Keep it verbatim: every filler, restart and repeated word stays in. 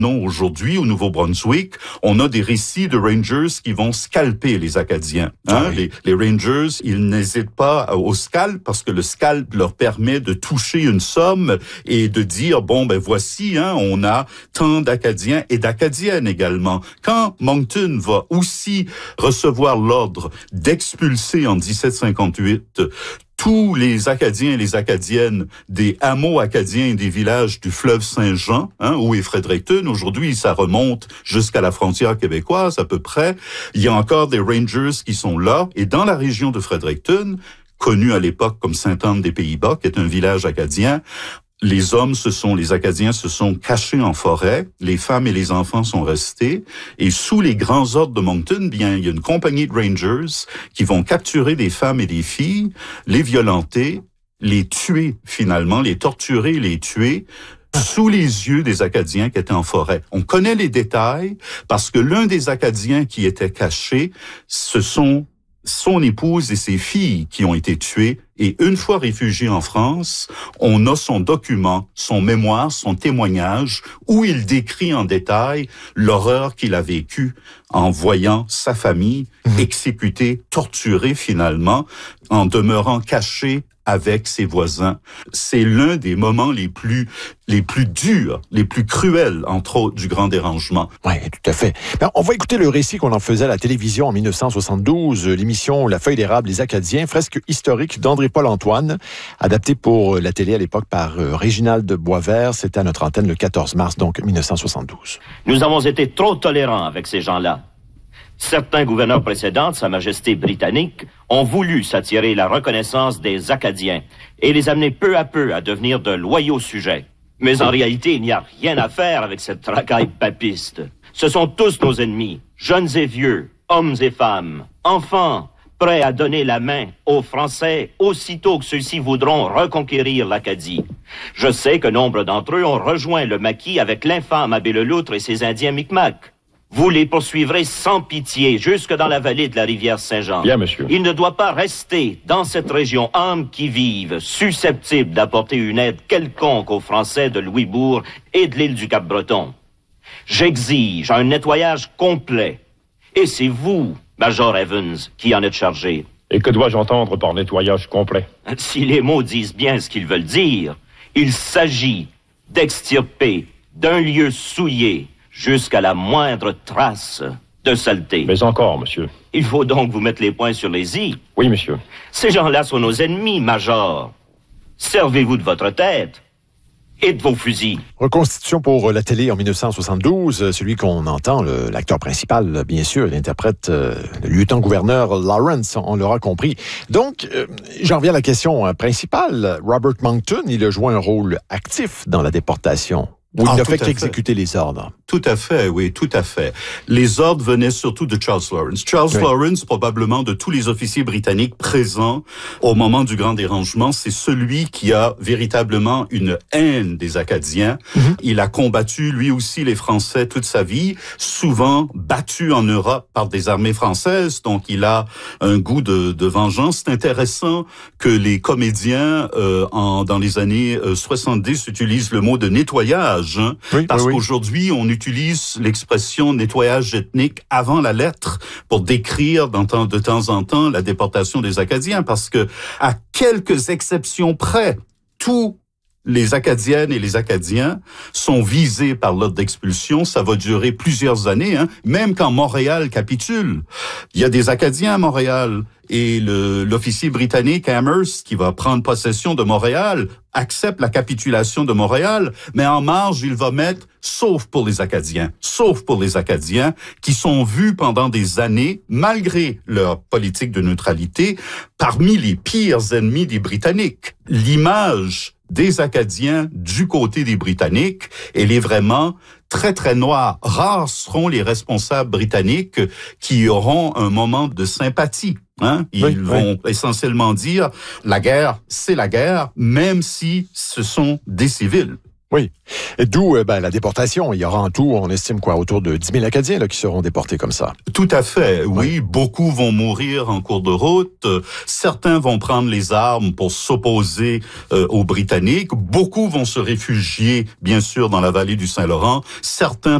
Non, aujourd'hui, au Nouveau-Brunswick, on a des récits de Rangers qui vont scalper les Acadiens. Hein? Ah oui. les, les Rangers, ils n'hésitent pas au scalp parce que le scalp leur permet de toucher une somme et de dire, bon, ben voici, hein, on a tant d'Acadiens et d'Acadiennes également. Quand Moncton va aussi recevoir l'ordre d'expulser en dix-sept cinquante-huit tous les Acadiens et les Acadiennes des hameaux acadiens et des villages du fleuve Saint-Jean, hein, où est Fredericton. Aujourd'hui, ça remonte jusqu'à la frontière québécoise à peu près. Il y a encore des Rangers qui sont là. Et dans la région de Fredericton, connue à l'époque comme Sainte-Anne-des-Pays-Bas, qui est un village acadien, les hommes, ce sont, les Acadiens se sont cachés en forêt, les femmes et les enfants sont restés, et sous les grands ordres de Moncton, bien, il y a une compagnie de Rangers qui vont capturer des femmes et des filles, les violenter, les tuer finalement, les torturer, les tuer, sous les yeux des Acadiens qui étaient en forêt. On connaît les détails parce que l'un des Acadiens qui était caché, ce sont son épouse et ses filles qui ont été tuées. Et une fois réfugié en France, on a son document, son mémoire, son témoignage, où il décrit en détail l'horreur qu'il a vécue en voyant sa famille mmh. exécutée, torturée finalement, en demeurant caché avec ses voisins. C'est l'un des moments les plus les plus durs, les plus cruels, entre autres, du Grand Dérangement. Oui, tout à fait. Ben, on va écouter le récit qu'on en faisait à la télévision en dix-neuf cent soixante-douze, l'émission La Feuille d'érable, les Acadiens, fresque historique d'André-Paul Antoine, adapté pour la télé à l'époque par euh, Réginald de Boisvert. C'était à notre antenne le quatorze mars, donc dix-neuf cent soixante-douze. Nous avons été trop tolérants avec ces gens-là. Certains gouverneurs précédents de Sa Majesté britannique ont voulu s'attirer la reconnaissance des Acadiens et les amener peu à peu à devenir de loyaux sujets. Mais en réalité, il n'y a rien à faire avec cette racaille papiste. Ce sont tous nos ennemis, jeunes et vieux, hommes et femmes, enfants, prêts à donner la main aux Français aussitôt que ceux-ci voudront reconquérir l'Acadie. Je sais que nombre d'entre eux ont rejoint le maquis avec l'infâme Abbé Le Loutre et ses Indiens Micmacs. Vous les poursuivrez sans pitié jusque dans la vallée de la rivière Saint-Jean. Bien, monsieur. Il ne doit pas rester dans cette région âme qui vive, susceptible d'apporter une aide quelconque aux Français de Louisbourg et de l'île du Cap-Breton. J'exige un nettoyage complet. Et c'est vous, Major Evans, qui en êtes chargé. Et que dois-je entendre par nettoyage complet? Si les mots disent bien ce qu'ils veulent dire, il s'agit d'extirper d'un lieu souillé jusqu'à la moindre trace de saleté. Mais encore, monsieur. Il faut donc vous mettre les points sur les i. Oui, monsieur. Ces gens-là sont nos ennemis, Major. Servez-vous de votre tête et de vos fusils. Reconstitution pour la télé en dix-neuf cent soixante-douze. Celui qu'on entend, le, l'acteur principal, bien sûr, l'interprète, euh, le lieutenant-gouverneur Lawrence, on l'aura compris. Donc, euh, j'en reviens à la question euh, principale. Robert Moncton, il a joué un rôle actif dans la déportation. Ou il ah, n'a fait qu'exécuter les ordres. Tout à fait, oui, tout à fait. Les ordres venaient surtout de Charles Lawrence. Charles oui. Lawrence, probablement de tous les officiers britanniques présents au moment du Grand Dérangement, c'est celui qui a véritablement une haine des Acadiens. Mm-hmm. Il a combattu, lui aussi, les Français toute sa vie, souvent battu en Europe par des armées françaises, donc il a un goût de, de vengeance. C'est intéressant que les comédiens, euh, en, dans les années euh, soixante-dix, utilisent le mot de nettoyage. Hein, oui, parce oui, qu'aujourd'hui, on utilise l'expression nettoyage ethnique avant la lettre pour décrire de temps, de temps en temps la déportation des Acadiens, parce que à quelques exceptions près, tous les Acadiennes et les Acadiens sont visés par l'ordre d'expulsion. Ça va durer plusieurs années, hein, même quand Montréal capitule. Il y a des Acadiens à Montréal. Et le, l'officier britannique Amherst, qui va prendre possession de Montréal, accepte la capitulation de Montréal, mais en marge, il va mettre « sauf pour les Acadiens », sauf pour les Acadiens, qui sont vus pendant des années, malgré leur politique de neutralité, parmi les pires ennemis des Britanniques. L'image des Acadiens du côté des Britanniques, elle est vraiment très, très noire. Rares seront les responsables britanniques qui auront un moment de sympathie. Hein? Ils oui, vont oui. essentiellement dire la guerre, c'est la guerre, même si ce sont des civils. Oui. Et d'où euh, ben, la déportation. Il y aura en tout, on estime quoi, autour de dix mille Acadiens là, qui seront déportés comme ça. Tout à fait, oui. Oui. Beaucoup vont mourir en cours de route. Certains vont prendre les armes pour s'opposer euh, aux Britanniques. Beaucoup vont se réfugier, bien sûr, dans la vallée du Saint-Laurent. Certains